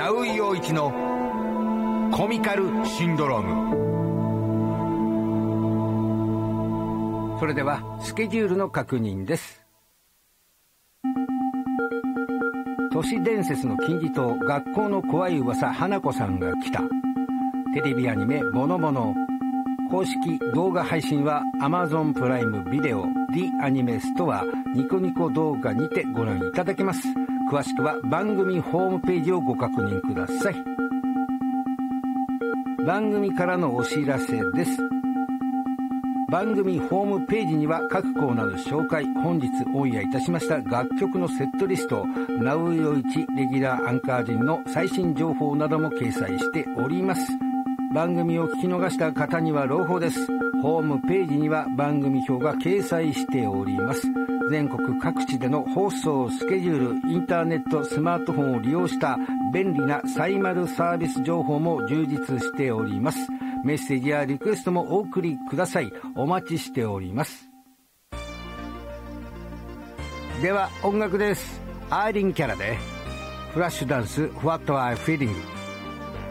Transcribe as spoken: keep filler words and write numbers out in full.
ナウイ陽一のコミカルシンドローム。それではスケジュールの確認です。都市伝説の金字塔、学校の怖い噂、花子さんが来た。テレビアニメものもの。公式動画配信は Amazon プライムビデオ The アニメストアニコニコ動画にてご覧いただけます。詳しくは番組ホームページをご確認ください。番組からのお知らせです。番組ホームページには各コーナーの紹介、本日オンエアいたしました楽曲のセットリスト、ナウイオイチレギュラーアンカー陣の最新情報なども掲載しております。番組を聞き逃した方には朗報です。ホームページには番組表が掲載しております。全国各地での放送スケジュール、インターネット、スマートフォンを利用した便利なサイマルサービス情報も充実しております。メッセージやリクエストもお送りください。お待ちしております。では音楽です。アーリンキャラでフラッシュダンス What I Feeling。